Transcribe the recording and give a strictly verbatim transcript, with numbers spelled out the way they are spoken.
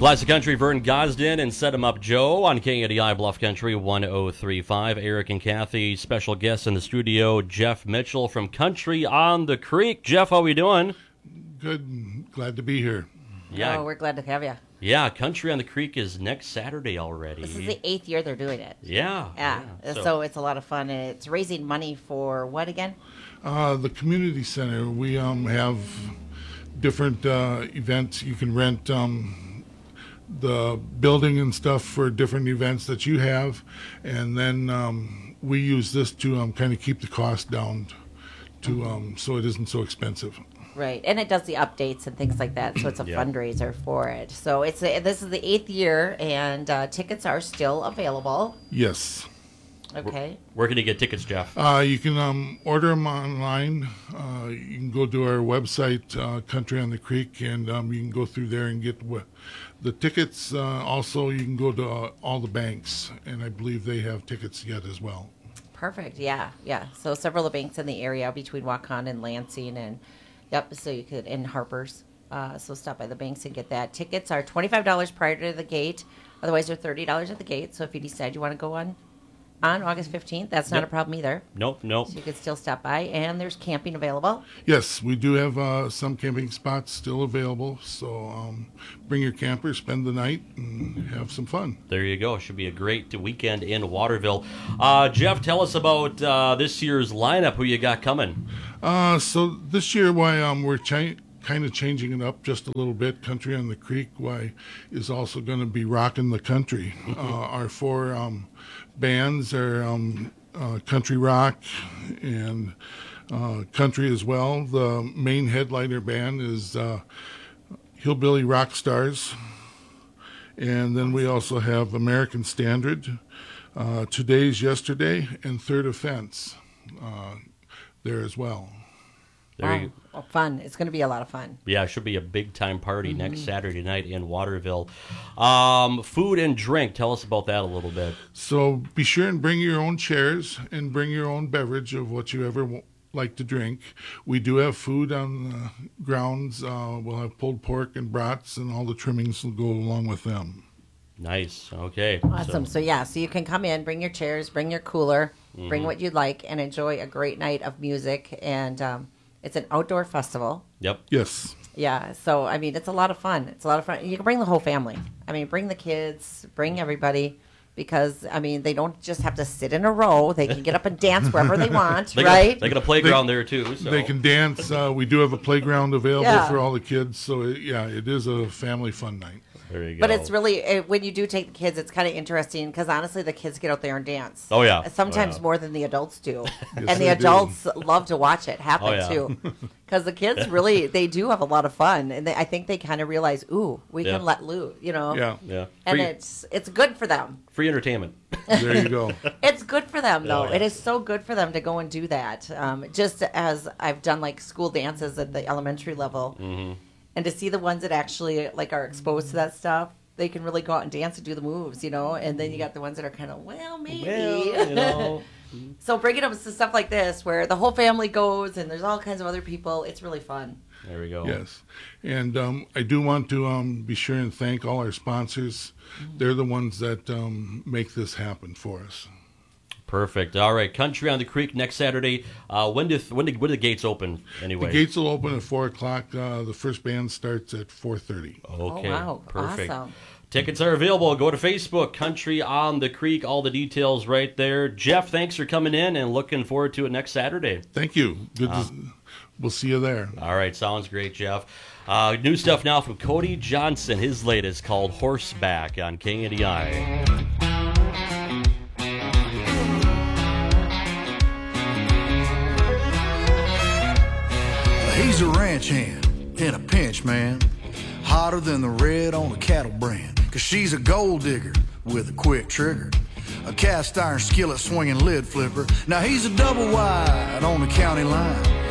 Classic Country, Vern Gosden and Set 'em Up Joe on K A D I Bluff Country one oh three point five. Eric and Kathy, special guests in the studio, Jeff Mitchell from Country on the Creek. Jeff, how we doing? Good. Glad to be here. Yeah, Oh, we're glad to have you. yeah. Country on the Creek is next Saturday already. This is the eighth year they're doing it. yeah, Yeah, yeah. so, it's a lot of fun, and it's raising money for what again? Uh, the community center, we um, have different uh, events. You can rent um, the building and stuff for different events that you have, and then um, we use this to um, kind of keep the cost down to um, so it isn't so expensive. Right, and it does the updates and things like that, so it's a Yeah. fundraiser for it. So it's a, this is the eighth year, and uh, tickets are still available. Yes. Okay. Where can you get tickets, Jeff? Uh, you can um, order them online. Uh, you can go to our website, uh, Country on the Creek, and um, you can go through there and get w- the tickets. Uh, also, you can go to uh, all the banks, and I believe they have tickets yet as well. Perfect. Yeah, yeah. So several of the banks in the area between Waukon and Lansing, and yep. So you could in Harper's. Uh, so stop by the banks and get that. Tickets are twenty-five dollars prior to the gate. Otherwise, they're thirty dollars at the gate. So if you decide you want to go on on August fifteenth, that's not Yep. a problem either. Nope, nope. So you could still stop by, and there's camping available. Yes, we do have uh, some camping spots still available. So um, bring your camper, spend the night, and have some fun. There you go. Should be a great weekend in Waterville. Uh, Jeff, tell us about uh, this year's lineup. Who you got coming? Uh, so this year, why um, we're chi- kind of changing it up just a little bit. Country on the Creek, why is also going to be rocking the country. uh, our four um, bands are um, uh, country rock and uh, country as well. The main headliner band is uh, Hillbilly Rock Stars, and then we also have American Standard, uh, Today's Yesterday, and Third Offense uh, there as well. There Wow. you Well, fun. It's going to be a lot of fun. Yeah, it should be a big time party Mm-hmm. next Saturday night in Waterville. Um, food and drink. Tell us about that a little bit. So be sure and bring your own chairs and bring your own beverage of what you ever w- like to drink. We do have food on the grounds. Uh, we'll have pulled pork and brats, and all the trimmings will go along with them. Nice. Okay. Awesome. So, So, yeah, so you can come in, bring your chairs, bring your cooler, Mm-hmm. bring what you'd like, and enjoy a great night of music. And um, it's an outdoor festival. yep. Yes. Yeah, so I mean, it's a lot of fun. It's a lot of fun. You can bring the whole family. I mean, bring the kids, bring everybody, because I mean, they don't just have to sit in a row. They can get up and dance wherever they want, They right? got, they got a playground there too. So. They can dance. Uh, we do have a playground available Yeah. for all the kids. So, it, yeah, it is a family fun night. There you go. But it's really it, when you do take the kids, it's kind of interesting because honestly, the kids get out there and dance. Oh, yeah. sometimes Oh, yeah. more than the adults do, and they the do. adults love to watch it happen Oh, yeah. too. Because the kids really they do have a lot of fun, and they, I think they kind of realize, ooh, we Yeah. can let loose, you know. Yeah. yeah. And Free, it's it's good for them. free entertainment. There you go. It's good for them, though. Oh, yeah. It is so good for them to go and do that. Um, just as I've done like school dances at the elementary level, Mm-hmm. and to see the ones that actually like are exposed to that stuff, they can really go out and dance and do the moves, you know. And then you got the ones that are kind of well, maybe. Well, you know. So bringing up to stuff like this, where the whole family goes and there's all kinds of other people, it's really fun. There we go. Yes. And um, I do want to um, be sure and thank all our sponsors. They're the ones that um, make this happen for us. Perfect. All right. Country on the Creek next Saturday. Uh, when do when do, when do the gates open anyway? The gates will open at four o'clock. Uh, the first band starts at four thirty. Okay. Oh, wow. Perfect. Awesome. Tickets are available. Go to Facebook, Country on the Creek. All the details right there. Jeff, thanks for coming in and looking forward to it next Saturday. Thank you. Good. To, we'll see you there. All right. Sounds great, Jeff. Uh, new stuff now from Cody Johnson. His latest called Horseback on K A D I. He's a ranch hand in a pinch, man. Hotter than the red on a cattle brand. Cause she's a gold digger with a quick trigger. A cast iron skillet swinging lid flipper. Now he's a double wide on the county line.